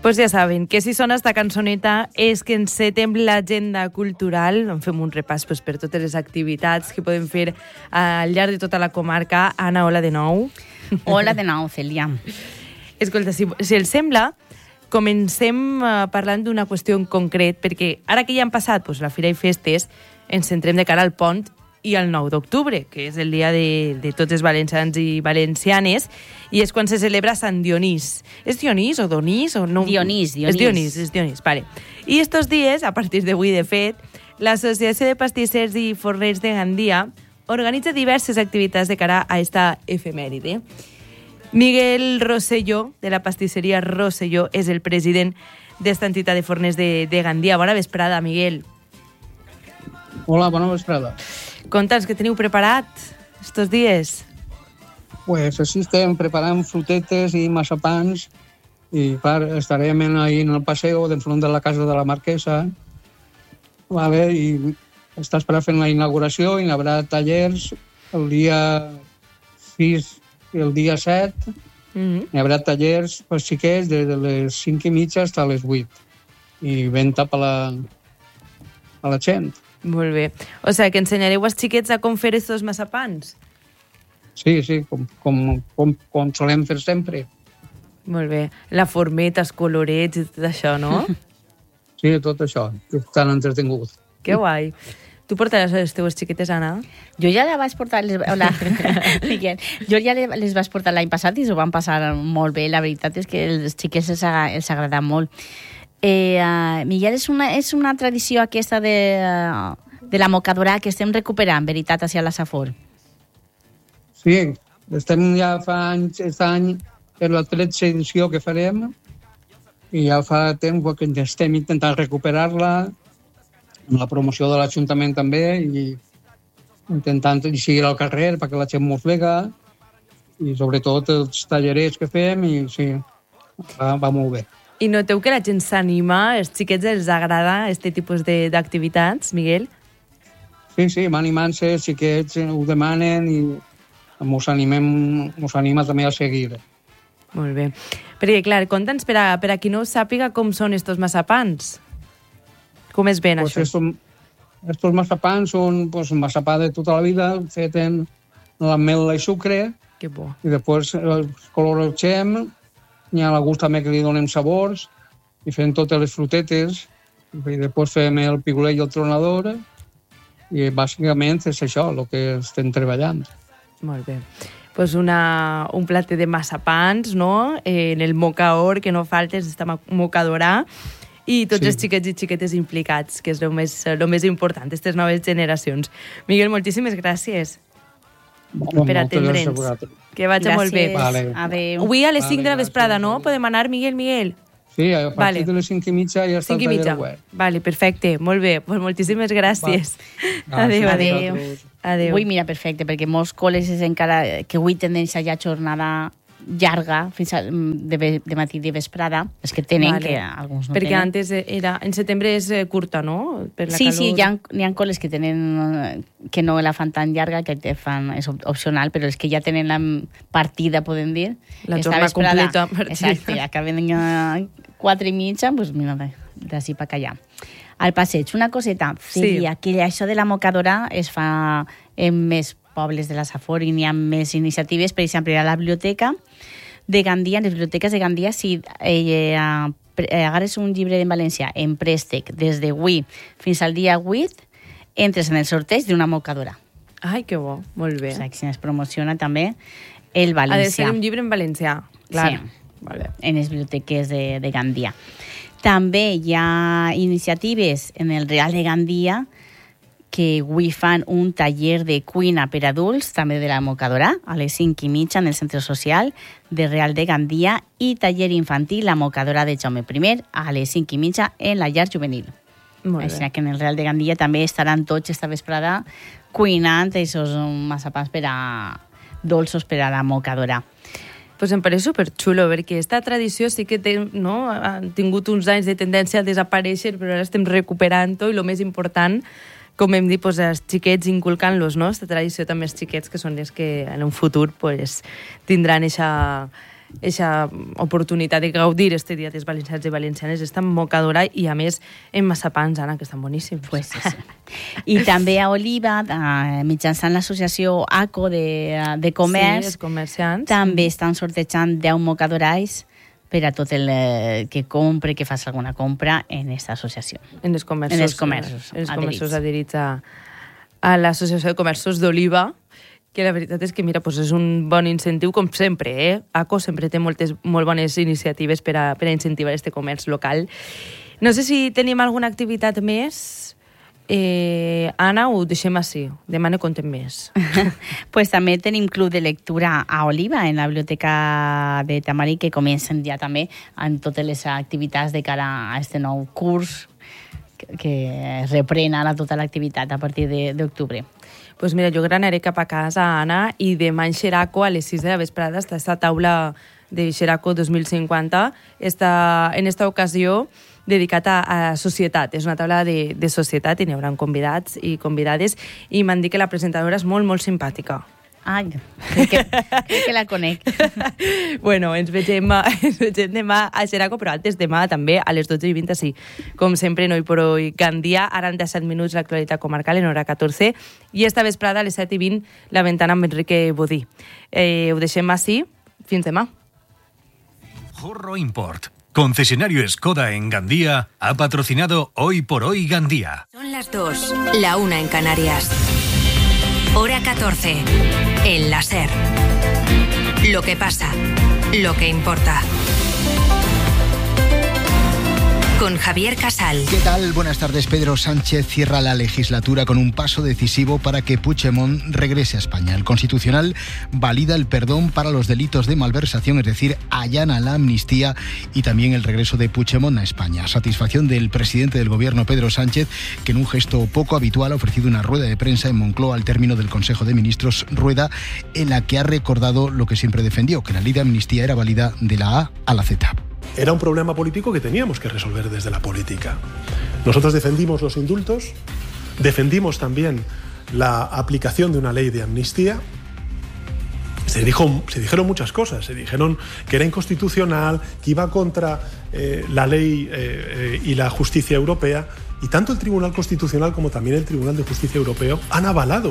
Pues ja saben que si sona esta cançoneta és que encetem l'agenda cultural, en fem un repàs per totes les activitats que podem fer al llarg de tota la comarca. Anna, hola de nou. Hola de nou, Cèlia. Escolta, si els sembla, comencem parlant d'una qüestió en concret, perquè ara que ja han passat la Fira i Festes, ens centrem de cara al pont i el 9 d'octubre, que és el dia de tots els valencians i valencianes, i és quan se celebra Sant Dionís. És Dionís o Donís? O no? Dionís. És Dionís, vale. I estos dies, a partir d'avui, de fet, l'Associació de Pastissers i Forners de Gandia organitza diverses activitats de cara a esta efemèride. Miguel Rosselló, de la pastisseria Rosselló, és el president d'esta entitat de forners de Gandia. Bona vesprada, Miguel. Hola, bona vesprada. Conta'ns què teniu preparat estos dies. Pues així estem preparant frutetes i massapans i, clar, estarem ahí en el paseo d'enfront de la casa de la Marquesa, vale? I està esperant fent la inauguració i hi haurà tallers el dia 6 i el dia 7. Hi haurà tallers per xiquets de les 5:30 fins a les 8 i venda a la gent. Molt bé. O sigui, que ensenyareu als xiquets a com fer estos massapans? Sí, com solem fer sempre. Molt bé. La formeta, els colorets i tot això, no? Sí, tot això, que és tan entretingut. Que guai. Tu portaràs les teues xiquetes, Anna? Jo ja les vaig portar... Hola, Miguel. Jo ja les vaig portar l'any passat i s'ho van passar molt bé. La veritat és que els xiquets els agrada molt. Miguel, és una tradició aquesta de la mocadora que estem recuperant, veritat, hacia la Safor. Sí, estem ja fa anys, aquest any és la 13ª edició que farem i ja fa temps que estem intentant recuperar-la amb la promoció de l'Ajuntament també i intentant seguir al carrer perquè la gent mos vega i sobretot els tallerets que fem i sí, va molt bé. I noteu que la gent s'anima, els xiquets els agrada aquest tipus d'activitats, Miguel? Sí, va animant-se, els xiquets ho demanen i mos anima també a seguir. Molt bé. Perquè, clar, conta'ns per a qui no sàpiga com són estos massapans. Com es ven això? Estos massapans són massapà de tota la vida, fet amb l'ametla i sucre. Que bo. I després els coloreixem, n'hi ha la gust també que li donem sabors, i fem totes les frutetes, i després fem el pigolet i el tronador, i bàsicament és això el que estem treballant. Molt bé. Pues un plat de massapans, no? En el mocaor, que no falta, és esta mocadora, i tots els xiquets i xiquetes implicats, que és el més important, aquestes noves generacions. Miguel, moltíssimes gràcies per atendre'ns. Que vagi molt bé. Vale. Adéu. Avui a les 5 de la vesprada, no? Podem anar, Miguel? Sí, a partir de les 5:30 ja està el taller obert. Vale, perfecte, molt bé. Pues moltíssimes gràcies. Adéu. Avui, mira, perfecte, perquè molts col·les és encara que avui tenen ja jornada llarga, fins de matí de vesprada, és que tenen, que alguns no tenen. Perquè antes en setembre és curta, no? Per la sí, calor. sí, n'hi ha col·les que tenen que no la fan tan llarga, que és opcional, però els que ja tenen la partida, podem dir. La jornada completa. Exacte, acaben a 4:30, doncs mira, d'ací per callar. Al passeig, una coseta, Cèlia, que això de la mocadora es fa en més pobles de la Safor i n'hi ha més iniciatives, per exemple, a la biblioteca de Gandia, les biblioteques de Gandia, si agares un llibre en valencià en préstec des d'avui fins al dia 8, entres en el sorteig d'una mocadora. Ai, que bo, molt bé. O sigui, que es promociona també el valencià. Ha de ser un llibre en valencià, clar. Sí, vale. En les biblioteques de Gandia. També hi ha iniciatives en el Real de Gandia que avui fan un taller de cuina per adults, també de la mocadora, a les 5:30 en el centre social de Real de Gandia, i taller infantil, la mocadora de Jaume I, a les 5:30 en la llar juvenil. Així que en el Real de Gandia també estaran tots esta vesprada cuinant aquests massapans dolços per a la mocadora. Pues em pareix superxulo, perquè aquesta tradició sí que ha tingut uns anys de tendència a desaparèixer, però ara estem recuperant-ho, i el més important, com hem dit, els xiquets inculcant-los, no? Aquesta tradició també els xiquets, que són els que en un futur tindran aquesta oportunitat de gaudir este dia dels valencians i valencianes, esta mocadora i, a més, en massapans, Anna, que estan boníssims. Pues sí. I també a Oliva, mitjançant l'associació ACO de comerç, els comerciants, també estan sortejant 10 mocadorais per a tot el que compre, que faci alguna compra en aquesta associació. En els comerços adherits a l'Associació de Comerços d'Oliva, que la veritat és que, mira, pues és un bon incentiu, com sempre, ACO sempre té molt bones iniciatives per a incentivar este comerç local. No sé si tenim alguna activitat més. Anna, ho deixem així. Demà ne contem més. Pues també tenim club de lectura a Oliva, en la biblioteca de Tamarí, que comencen ja també amb totes les activitats de cara a este nou curs que reprèn ara tota l'activitat a partir d'octubre. Pues mira, jo granaré cap a casa, Anna, i demà en Xeraco, a les 6 de la vesprada, està aquesta taula de Xeraco 2050, en esta ocasió dedicat a societat. És una taula de societat i n'hi haurà convidats i convidades, i m'han dit que la presentadora és molt, molt simpàtica. Ai, crec que la conec. Bueno, ens vegem demà a Xeraco, però antes demà també a les 12:20, així. Com sempre, en Hoy por Hoy Gandia, ara en 17 minuts l'actualitat comarcal en hora 14, i esta vesprada a les 7:20 la ventana amb Enrique Bodí. Ho deixem així. Fins demà. Jorro Import, concesionario Skoda en Gandía, ha patrocinado Hoy por Hoy Gandía. Son las 2, la 1 en Canarias. Hora 14, en la SER. Lo que pasa, lo que importa. Con Javier Casal. ¿Qué tal? Buenas tardes. Pedro Sánchez cierra la legislatura con un paso decisivo para que Puigdemont regrese a España. El Constitucional valida el perdón para los delitos de malversación, es decir, allana la amnistía y también el regreso de Puigdemont a España. Satisfacción del presidente del Gobierno, Pedro Sánchez, que en un gesto poco habitual ha ofrecido una rueda de prensa en Moncloa al término del Consejo de Ministros, rueda en la que ha recordado lo que siempre defendió, que la ley de amnistía era válida de la A a la Z. Era un problema político que teníamos que resolver desde la política. Nosotros defendimos los indultos, defendimos también la aplicación de una ley de amnistía. Se dijeron muchas cosas, se dijeron que era inconstitucional, que iba contra la ley y la justicia europea, y tanto el Tribunal Constitucional como también el Tribunal de Justicia Europeo han avalado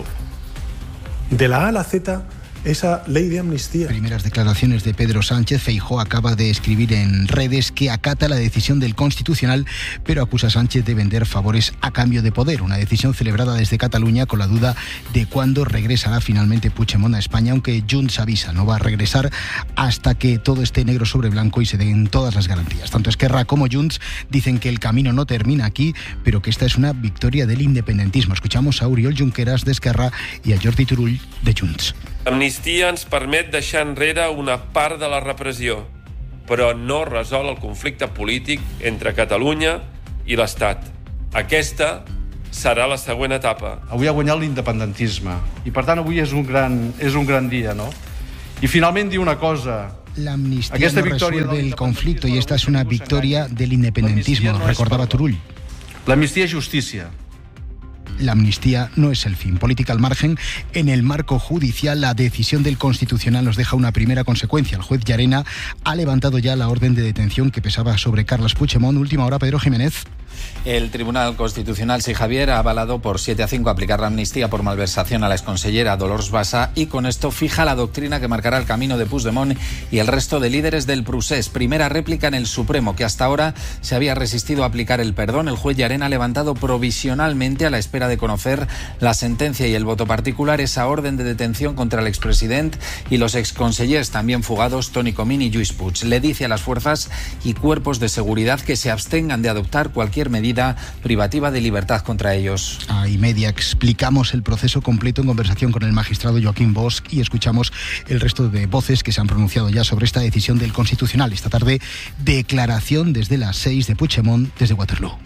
de la A a la Z esa ley de amnistía. Primeras declaraciones de Pedro Sánchez. Feijóo acaba de escribir en redes que acata la decisión del Constitucional, pero acusa a Sánchez de vender favores a cambio de poder. Una decisión celebrada desde Cataluña con la duda de cuándo regresará finalmente Puigdemont a España, aunque Junts avisa, no va a regresar hasta que todo esté negro sobre blanco y se den todas las garantías. Tanto Esquerra como Junts dicen que el camino no termina aquí, pero que esta es una victoria del independentismo. Escuchamos a Oriol Junqueras de Esquerra y a Jordi Turull de Junts. L'amnistia ens permet deixar enrere una part de la repressió, però no resol el conflicte polític entre Catalunya i l'Estat. Aquesta serà la següent etapa. Avui ha guanyat l'independentisme i, per tant, avui és un gran dia, no? I finalment dir una cosa. La amnistía no resuelve el conflicto y esta es una victoria del independentismo, recordaba Turull. L'amnistia és justícia. La amnistía no es el fin. Política al margen. En el marco judicial, la decisión del Constitucional nos deja una primera consecuencia. El juez Llarena ha levantado ya la orden de detención que pesaba sobre Carles Puigdemont. Última hora, Pedro Jiménez. El Tribunal Constitucional, sí, Javier, ha avalado por 7-5 aplicar la amnistía por malversación a la exconsellera Dolors Bassa y con esto fija la doctrina que marcará el camino de Puigdemont y el resto de líderes del procés. Primera réplica en el Supremo, que hasta ahora se había resistido a aplicar el perdón. El juez Llarena ha levantado provisionalmente, a la espera de conocer la sentencia y el voto particular, esa orden de detención contra el expresidente y los exconsellers también fugados Toni Comín y Lluís Puig. Le dice a las fuerzas y cuerpos de seguridad que se abstengan de adoptar cualquier medida privativa de libertad contra ellos. A y media explicamos el proceso completo en conversación con el magistrado Joaquín Bosch y escuchamos el resto de voces que se han pronunciado ya sobre esta decisión del Constitucional. Esta tarde, declaración desde las 6 de Puigdemont desde Waterloo.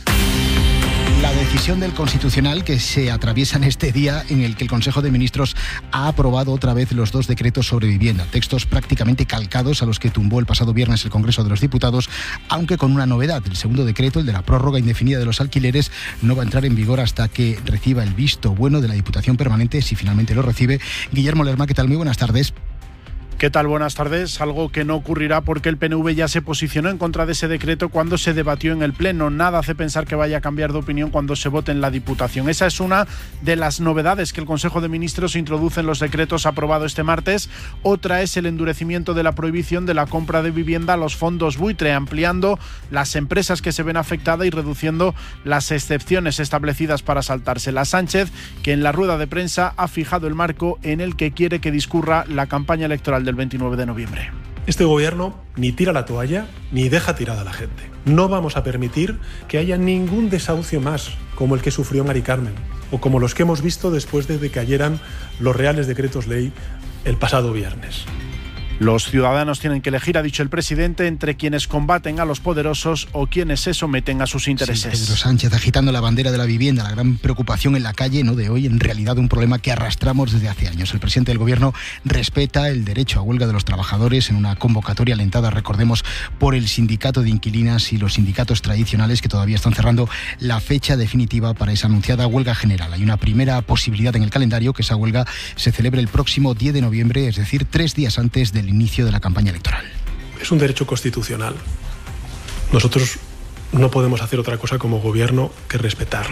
La decisión del Constitucional que se atraviesa en este día en el que el Consejo de Ministros ha aprobado otra vez los 2 decretos sobre vivienda, textos prácticamente calcados a los que tumbó el pasado viernes el Congreso de los Diputados, aunque con una novedad. El segundo decreto, el de la prórroga indefinida de los alquileres, no va a entrar en vigor hasta que reciba el visto bueno de la Diputación Permanente, si finalmente lo recibe. Guillermo Lerma, ¿qué tal? Muy buenas tardes. ¿Qué tal? Buenas tardes. Algo que no ocurrirá porque el PNV ya se posicionó en contra de ese decreto cuando se debatió en el Pleno. Nada hace pensar que vaya a cambiar de opinión cuando se vote en la Diputación. Esa es una de las novedades que el Consejo de Ministros introduce en los decretos aprobados este martes. Otra es el endurecimiento de la prohibición de la compra de vivienda a los fondos buitre, ampliando las empresas que se ven afectadas y reduciendo las excepciones establecidas para saltársela. Sánchez, que en la rueda de prensa ha fijado el marco en el que quiere que discurra la campaña electoral del 29 de noviembre. Este gobierno ni tira la toalla ni deja tirada a la gente. No vamos a permitir que haya ningún desahucio más como el que sufrió Mari Carmen o como los que hemos visto después de que cayeran los reales decretos ley el pasado viernes. Los ciudadanos tienen que elegir, ha dicho el presidente, entre quienes combaten a los poderosos o quienes se someten a sus intereses. Sí, Pedro Sánchez agitando la bandera de la vivienda, la gran preocupación en la calle, no de hoy, en realidad un problema que arrastramos desde hace años. El presidente del gobierno respeta el derecho a huelga de los trabajadores en una convocatoria alentada, recordemos, por el sindicato de inquilinas y los sindicatos tradicionales que todavía están cerrando la fecha definitiva para esa anunciada huelga general. Hay una primera posibilidad en el calendario, que esa huelga se celebre el próximo 10 de noviembre, es decir, 3 días antes del inicio de la campaña electoral. Es un derecho constitucional. Nosotros no podemos hacer otra cosa como gobierno que respetarlo.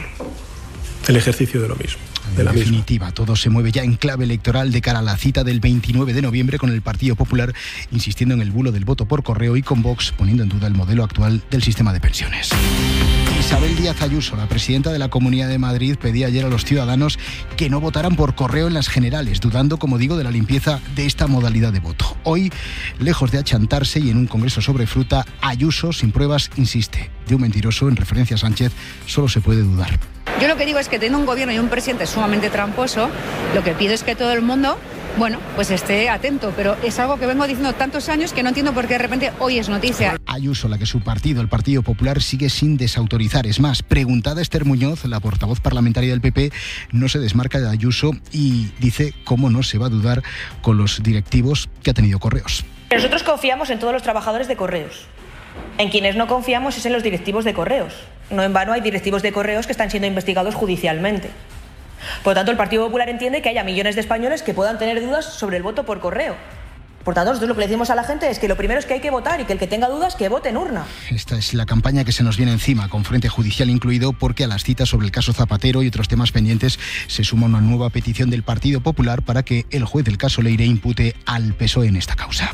El ejercicio de lo mismo. En definitiva, todo se mueve ya en clave electoral de cara a la cita del 29 de noviembre con el Partido Popular insistiendo en el bulo del voto por correo y con Vox poniendo en duda el modelo actual del sistema de pensiones. Isabel Díaz Ayuso, la presidenta de la Comunidad de Madrid, pedía ayer a los ciudadanos que no votaran por correo en las generales, dudando, como digo, de la limpieza de esta modalidad de voto. Hoy, lejos de achantarse y en un congreso sobre fruta, Ayuso, sin pruebas, insiste. De un mentiroso, en referencia a Sánchez, solo se puede dudar. Yo lo que digo es que teniendo un gobierno y un presidente sumamente tramposo, lo que pido es que todo el mundo, pues esté atento, pero es algo que vengo diciendo tantos años que no entiendo por qué de repente hoy es noticia. Ayuso, la que su partido, el Partido Popular, sigue sin desautorizar. Es más, preguntada Esther Muñoz, la portavoz parlamentaria del PP, no se desmarca de Ayuso y dice cómo no se va a dudar con los directivos que ha tenido Correos. Nosotros confiamos en todos los trabajadores de Correos. En quienes no confiamos es en los directivos de Correos. No en vano hay directivos de Correos que están siendo investigados judicialmente. Por lo tanto, el Partido Popular entiende que haya millones de españoles que puedan tener dudas sobre el voto por correo. Por tanto, nosotros lo que le decimos a la gente es que lo primero es que hay que votar y que el que tenga dudas, que vote en urna. Esta es la campaña que se nos viene encima, con frente judicial incluido, porque a las citas sobre el caso Zapatero y otros temas pendientes se suma una nueva petición del Partido Popular para que el juez del caso Leire impute al PSOE en esta causa.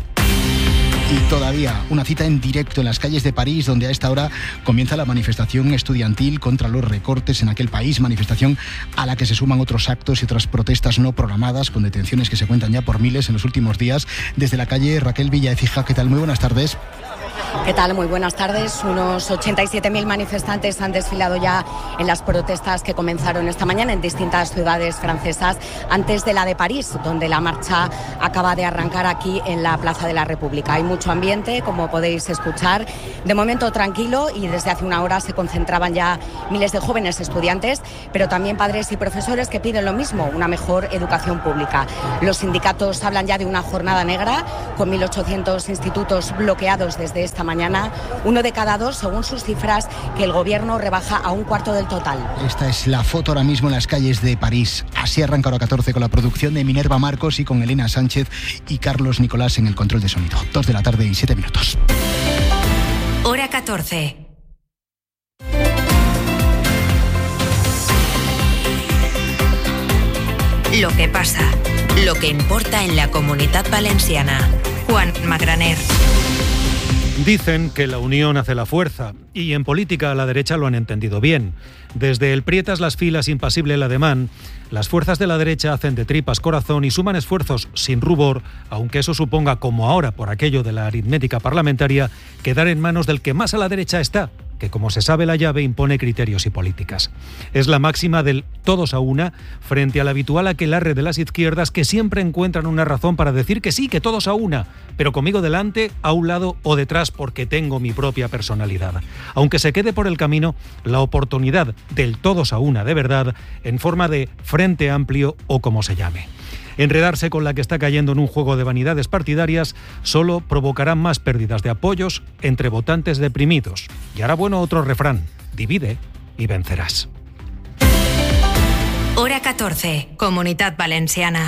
Y todavía una cita en directo en las calles de París, donde a esta hora comienza la manifestación estudiantil contra los recortes en aquel país, manifestación a la que se suman otros actos y otras protestas no programadas, con detenciones que se cuentan ya por miles en los últimos días. Desde la calle, Raquel Villaecija, ¿qué tal? Muy buenas tardes. ¿Qué tal? Muy buenas tardes. Unos 87.000 manifestantes han desfilado ya en las protestas que comenzaron esta mañana en distintas ciudades francesas antes de la de París, donde la marcha acaba de arrancar aquí en la Plaza de la República. Hay mucho ambiente, como podéis escuchar, de momento tranquilo, y desde hace una hora se concentraban ya miles de jóvenes estudiantes, pero también padres y profesores que piden lo mismo, una mejor educación pública. Los sindicatos hablan ya de una jornada negra, con 1.800 institutos bloqueados desde esta mañana, 1 de cada 2, según sus cifras, que el gobierno rebaja a 1/4 del total. Esta es la foto ahora mismo en las calles de París. Así arranca Hora 14 con la producción de Minerva Marcos y con Elena Sánchez y Carlos Nicolás en el control de sonido. 2 de la tarde y 7 minutos. Hora 14. Lo que pasa, lo que importa en la Comunitat Valenciana. Juan Magraner. Dicen que la unión hace la fuerza, y en política a la derecha lo han entendido bien. Desde el Prietas las filas, impasible el ademán, las fuerzas de la derecha hacen de tripas corazón y suman esfuerzos sin rubor, aunque eso suponga, como ahora por aquello de la aritmética parlamentaria, quedar en manos del que más a la derecha está, que como se sabe la llave impone criterios y políticas. Es la máxima del todos a una frente al habitual aquelarre de las izquierdas, que siempre encuentran una razón para decir que sí, que todos a una, pero conmigo delante, a un lado o detrás porque tengo mi propia personalidad. Aunque se quede por el camino la oportunidad del todos a una de verdad en forma de Frente Amplio o como se llame. Enredarse con la que está cayendo en un juego de vanidades partidarias solo provocará más pérdidas de apoyos entre votantes deprimidos. Y ahora bueno, otro refrán: divide y vencerás. Hora 14, Comunitat Valenciana.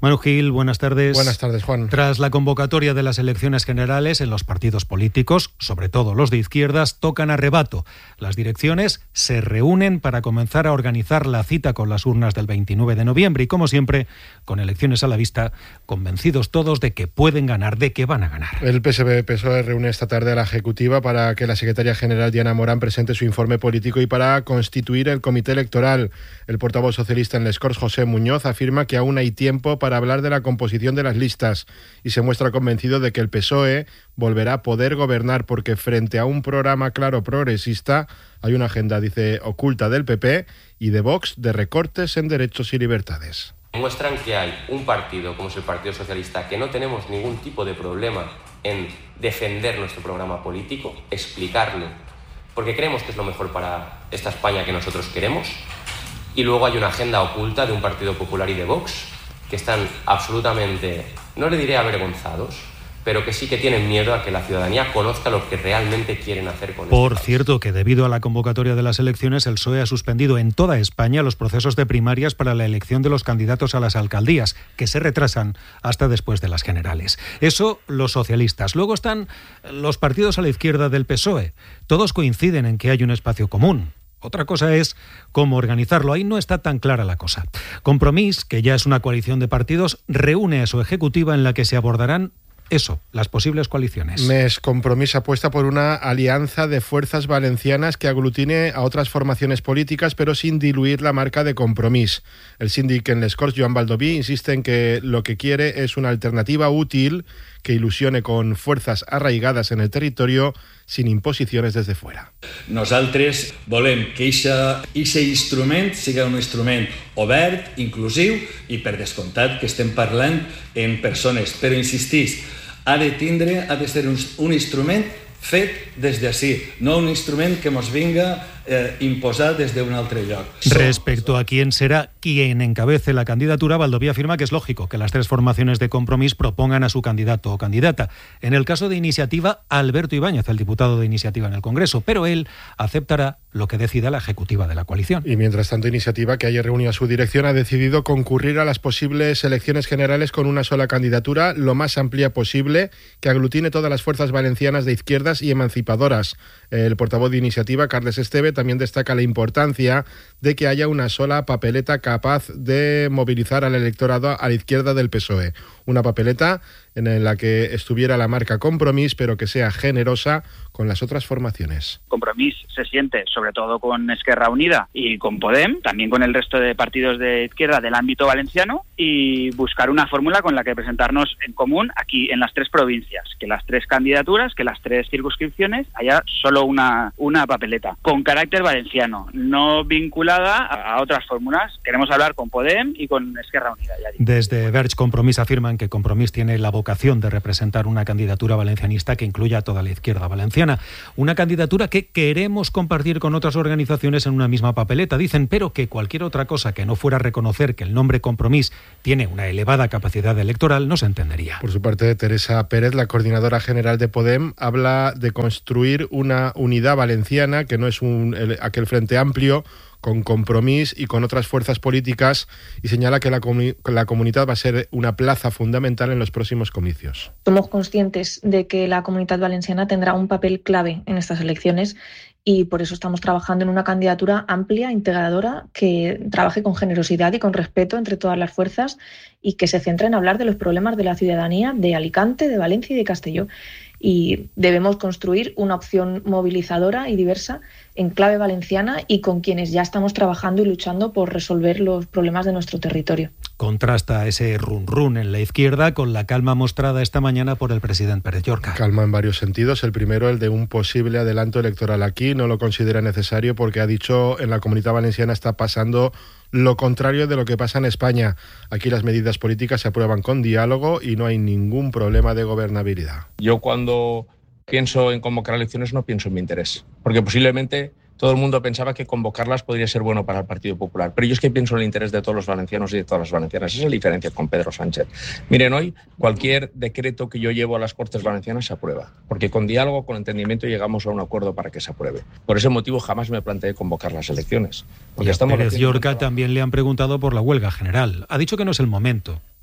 Manu Gil, buenas tardes. Buenas tardes, Juan. Tras la convocatoria de las elecciones generales en los partidos políticos, sobre todo los de izquierdas, tocan a rebato. Las direcciones se reúnen para comenzar a organizar la cita con las urnas del 29 de noviembre y, como siempre, con elecciones a la vista, convencidos todos de que pueden ganar, de que van a ganar. El PSB-PSOE reúne esta tarde a la Ejecutiva para que la secretaria general Diana Morán presente su informe político y para constituir el comité electoral. El portavoz socialista en Les Corts, José Muñoz, afirma que aún hay tiempo para hablar de la composición de las listas y se muestra convencido de que el PSOE volverá a poder gobernar porque frente a un programa claro progresista hay una agenda, dice, oculta del PP y de Vox de recortes en derechos y libertades. Muestran que hay un partido como es el Partido Socialista que no tenemos ningún tipo de problema en defender nuestro programa político, explicarlo, porque creemos que es lo mejor para esta España que nosotros queremos, y luego hay una agenda oculta de un Partido Popular y de Vox que están absolutamente, no le diré avergonzados, pero que sí que tienen miedo a que la ciudadanía conozca lo que realmente quieren hacer con Por cierto, que debido a la convocatoria de las elecciones, el PSOE ha suspendido en toda España los procesos de primarias para la elección de los candidatos a las alcaldías, que se retrasan hasta después de las generales. Eso, los socialistas. Luego están los partidos a la izquierda del PSOE. Todos coinciden en que hay un espacio común. Otra cosa es cómo organizarlo. Ahí no está tan clara la cosa. Compromís, que ya es una coalición de partidos, reúne a su ejecutiva en la que se abordarán las posibles coaliciones. Més Compromís apuesta por una alianza de fuerzas valencianas que aglutine a otras formaciones políticas, pero sin diluir la marca de Compromís. El síndic en Les Corts, Joan Baldoví, insiste en que lo que quiere es una alternativa útil que ilusione con fuerzas arraigadas en el territorio sin imposiciones desde fuera. Nosaltres volem que ese instrument siga un instrument obert, inclusiu i per descomptat que estem parlant en persones, però insistís, ha de ser un instrument fet des d'ací, no un instrument que mos vinga imposar desde un altre lloc. Respecto a quién será quien encabece la candidatura, Baldoví afirma que es lógico que las tres formaciones de Compromís propongan a su candidato o candidata. En el caso de Iniciativa, Alberto Ibáñez, el diputado de Iniciativa en el Congreso, pero él aceptará lo que decida la ejecutiva de la coalición. Y mientras tanto, Iniciativa, que ayer reunió a su dirección, ha decidido concurrir a las posibles elecciones generales con una sola candidatura, lo más amplia posible, que aglutine todas las fuerzas valencianas de izquierdas y emancipadoras. El portavoz de Iniciativa, Carles Esteve, también destaca la importancia de que haya una sola papeleta capaz de movilizar al electorado a la izquierda del PSOE. Una papeleta en la que estuviera la marca Compromís, pero que sea generosa con las otras formaciones. Compromís se siente, sobre todo con Esquerra Unida y con Podem, también con el resto de partidos de izquierda del ámbito valenciano, y buscar una fórmula con la que presentarnos en común aquí en las tres provincias, que las tres candidaturas, que las tres circunscripciones haya solo una papeleta, con carácter valenciano, no vinculada a otras fórmulas. Queremos hablar con Podem y con Esquerra Unida. Desde Verge Compromís afirman que Compromís tiene la vocación de representar una candidatura valencianista que incluya a toda la izquierda valenciana. Una candidatura que queremos compartir con otras organizaciones en una misma papeleta, dicen, pero que cualquier otra cosa que no fuera reconocer que el nombre Compromís tiene una elevada capacidad electoral no se entendería. Por su parte, Teresa Pérez, la coordinadora general de Podem, habla de construir una unidad valenciana que no es aquel frente amplio con Compromís y con otras fuerzas políticas, y señala que la comunidad va a ser una plaza fundamental en los próximos comicios. Somos conscientes de que la Comunitat Valenciana tendrá un papel clave en estas elecciones y por eso estamos trabajando en una candidatura amplia, integradora, que trabaje con generosidad y con respeto entre todas las fuerzas y que se centre en hablar de los problemas de la ciudadanía de Alicante, de Valencia y de Castelló. Y debemos construir una opción movilizadora y diversa en clave valenciana y con quienes ya estamos trabajando y luchando por resolver los problemas de nuestro territorio. Contrasta ese run-run en la izquierda con la calma mostrada esta mañana por el presidente Pérez Llorca. Calma en varios sentidos. El primero, el de un posible adelanto electoral aquí. No lo considera necesario porque ha dicho en la Comunitat Valenciana está pasando lo contrario de lo que pasa en España. Aquí las medidas políticas se aprueban con diálogo y no hay ningún problema de gobernabilidad. Yo cuando pienso en convocar elecciones no pienso en mi interés, porque posiblemente todo el mundo pensaba que convocarlas podría ser bueno para el Partido Popular, pero yo es que pienso en el interés de todos los valencianos y de todas las valencianas. Esa es la diferencia con Pedro Sánchez. Miren, hoy cualquier decreto que yo llevo a las Cortes Valencianas se aprueba, porque con diálogo, con entendimiento llegamos a un acuerdo para que se apruebe. Por ese motivo jamás me planteé convocar las elecciones. Porque y a Pérez Llorca también le han preguntado por la huelga general. Ha dicho que no es el momento,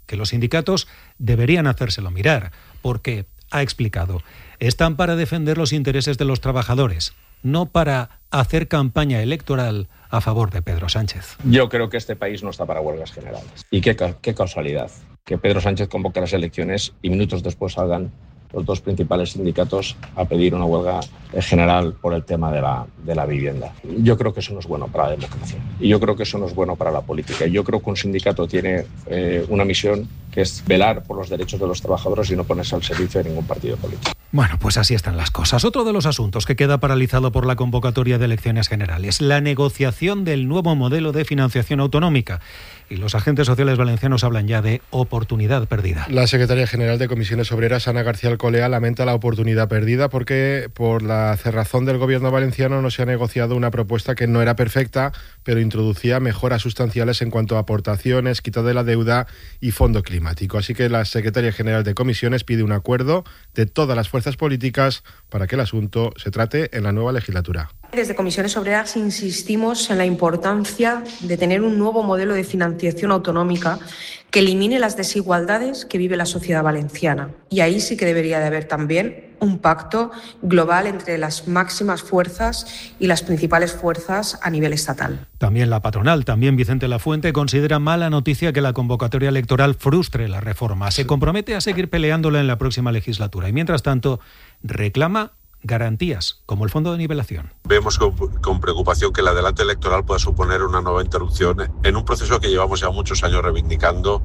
que los sindicatos deberían hacérselo mirar, porque, ha explicado, están para defender los intereses de los trabajadores, no para hacer campaña electoral a favor de Pedro Sánchez. Yo creo que este país no está para huelgas generales. Y qué casualidad que Pedro Sánchez convoque las elecciones y minutos después salgan los dos principales sindicatos a pedir una huelga general por el tema de la vivienda. Yo creo que eso no es bueno para la democracia y yo creo que eso no es bueno para la política. Yo creo que un sindicato tiene una misión que es velar por los derechos de los trabajadores y no ponerse al servicio de ningún partido político. Bueno, pues así están las cosas. Otro de los asuntos que queda paralizado por la convocatoria de elecciones generales, la negociación del nuevo modelo de financiación autonómica. Y los agentes sociales valencianos hablan ya de oportunidad perdida. La secretaria general de Comisiones Obreras, Ana García Alcolea, lamenta la oportunidad perdida porque por la cerrazón del gobierno valenciano no se ha negociado una propuesta que no era perfecta, pero introducía mejoras sustanciales en cuanto a aportaciones, quita de la deuda y fondo climático. Así que la secretaria general de Comisiones pide un acuerdo de todas las fuerzas políticas para que el asunto se trate en la nueva legislatura. Desde Comisiones Obreras insistimos en la importancia de tener un nuevo modelo de financiación autonómica que elimine las desigualdades que vive la sociedad valenciana. Y ahí sí que debería de haber también un pacto global entre las máximas fuerzas y las principales fuerzas a nivel estatal. También la patronal, también Vicente Lafuente, considera mala noticia que la convocatoria electoral frustre la reforma. Se compromete a seguir peleándola en la próxima legislatura y, mientras tanto, reclama garantías, como el fondo de nivelación. Vemos con preocupación que el adelanto electoral pueda suponer una nueva interrupción en un proceso que llevamos ya muchos años reivindicando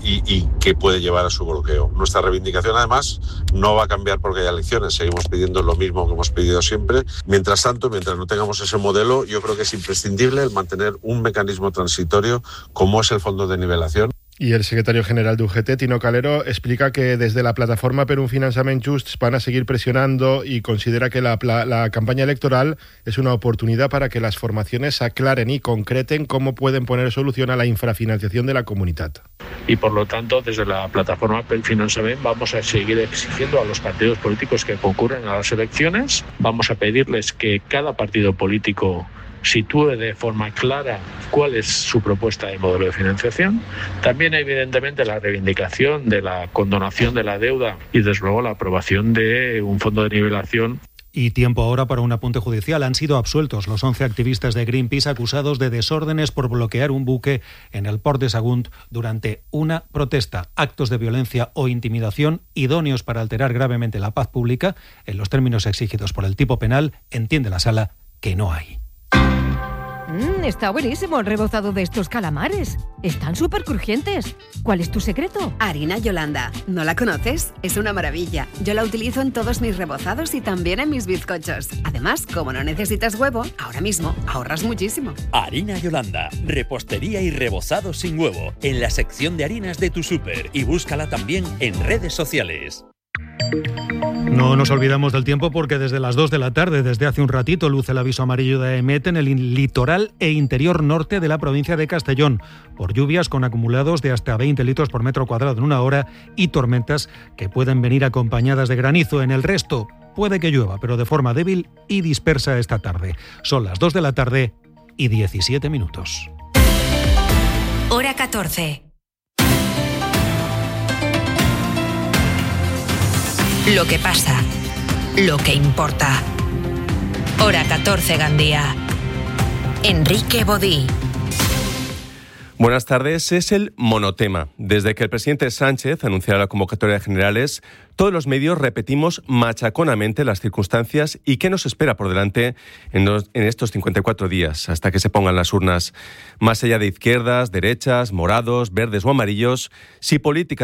y que puede llevar a su bloqueo. Nuestra reivindicación, además, no va a cambiar porque haya elecciones. Seguimos pidiendo lo mismo que hemos pedido siempre. Mientras tanto, mientras no tengamos ese modelo, yo creo que es imprescindible el mantener un mecanismo transitorio como es el fondo de nivelación. Y el secretario general de UGT, Tino Calero, explica que desde la plataforma per un finançament just van a seguir presionando y considera que la campaña electoral es una oportunidad para que las formaciones aclaren y concreten cómo pueden poner solución a la infrafinanciación de la comunidad. Y por lo tanto, desde la plataforma per finançament vamos a seguir exigiendo a los partidos políticos que concurren a las elecciones, vamos a pedirles que cada partido político sitúe de forma clara cuál es su propuesta de modelo de financiación. También, evidentemente, la reivindicación de la condonación de la deuda y, desde luego, la aprobación de un fondo de nivelación. Y tiempo ahora para un apunte judicial. Han sido absueltos los 11 activistas de Greenpeace acusados de desórdenes por bloquear un buque en el port de Sagunt durante una protesta. Actos de violencia o intimidación idóneos para alterar gravemente la paz pública, en los términos exigidos por el tipo penal, entiende la sala que no hay. Está buenísimo el rebozado de estos calamares. Están súper crujientes. ¿Cuál es tu secreto? Harina Yolanda. ¿No la conoces? Es una maravilla. Yo la utilizo en todos mis rebozados y también en mis bizcochos. Además, como no necesitas huevo, ahora mismo ahorras muchísimo. Harina Yolanda. Repostería y rebozado sin huevo. En la sección de harinas de tu súper. Y búscala también en redes sociales. No nos olvidamos del tiempo porque desde las 2 de la tarde, desde hace un ratito, luce el aviso amarillo de AEMET en el litoral e interior norte de la provincia de Castellón, por lluvias con acumulados de hasta 20 litros por metro cuadrado en una hora y tormentas que pueden venir acompañadas de granizo. En el resto puede que llueva, pero de forma débil y dispersa esta tarde. Son las 2 de la tarde y 17 minutos. Hora 14. Lo que pasa, lo que importa. Hora 14, Gandía. Enrique Bodí. Buenas tardes. Es el monotema. Desde que el presidente Sánchez anunció la convocatoria de generales, todos los medios repetimos machaconamente las circunstancias y qué nos espera por delante en estos 54 días, hasta que se pongan las urnas. Más allá de izquierdas, derechas, morados, verdes o amarillos, si política